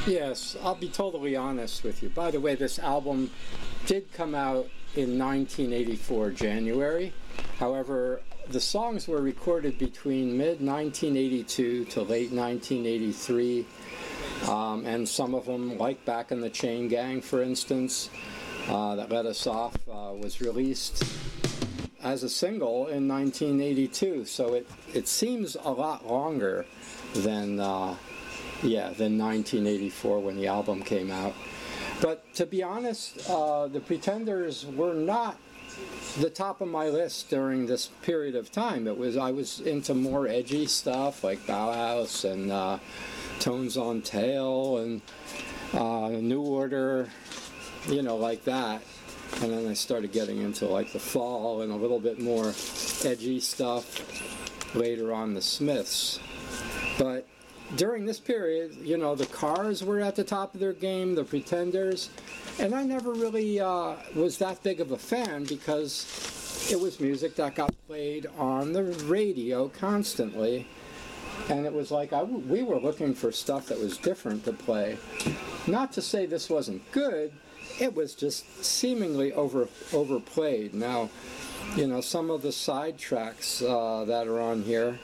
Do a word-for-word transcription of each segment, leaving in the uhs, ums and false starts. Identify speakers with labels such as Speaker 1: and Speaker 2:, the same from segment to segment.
Speaker 1: Yes, I'll be totally honest with you. By the way, this album did come out in nineteen eighty-four, January. However, the songs were recorded between mid nineteen eighty-two to late nineteen eighty-three. Um, and some of them, like Back in the Chain Gang, for instance, uh, that let us off, uh, was released as a single in nineteen eighty-two. So it, it seems a lot longer than... Uh, Yeah, than nineteen eighty-four when the album came out. But to be honest, uh, the Pretenders were not the top of my list during this period of time. It was I was into more edgy stuff like Bauhaus and uh, Tones on Tail and uh, New Order, you know, like that. And then I started getting into like the Fall and a little bit more edgy stuff later on, the Smiths. But during this period, you know, the Cars were at the top of their game, the Pretenders, and I never really uh, was that big of a fan because it was music that got played on the radio constantly, and it was like I w we were looking for stuff that was different to play. Not to say this wasn't good, it was just seemingly over overplayed. Now, you know, some of the side tracks uh, that are on here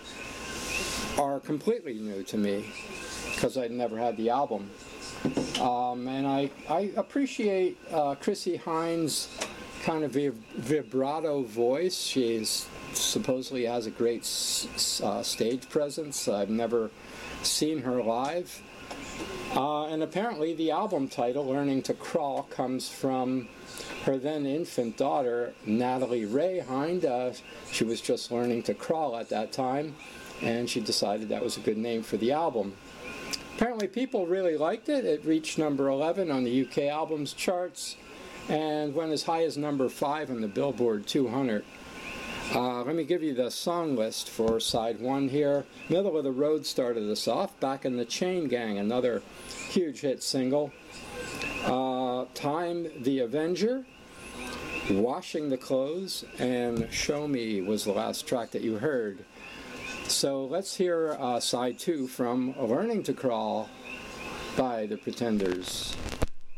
Speaker 1: are completely new to me because I'd never had the album. Um, and I, I appreciate uh, Chrissie Hynde's kind of vib vibrato voice. She supposedly has a great s uh, stage presence. I've never seen her live. Uh, and apparently the album title, Learning to Crawl, comes from her then infant daughter, Natalie Ray Hynde. Uh, she was just learning to crawl at that time, and she decided that was a good name for the album. Apparently people really liked it. It reached number eleven on the U K albums charts and went as high as number five on the Billboard two hundred. Uh, let me give you the song list for side one here. Middle of the Road started us off. Back in the Chain Gang, another huge hit single. Uh, Time the Avenger, Washing the Clothes, and Show Me was the last track that you heard. So let's hear uh, side two from Learning to Crawl by the Pretenders.